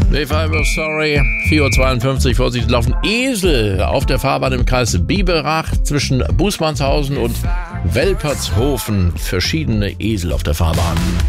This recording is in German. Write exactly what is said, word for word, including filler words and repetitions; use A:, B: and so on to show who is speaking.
A: If I were sorry. vier Uhr zweiundfünfzig, Vorsicht, laufen Esel auf der Fahrbahn im Kreis Biberach zwischen Bußmannshausen und Welpertshofen. Verschiedene Esel auf der Fahrbahn.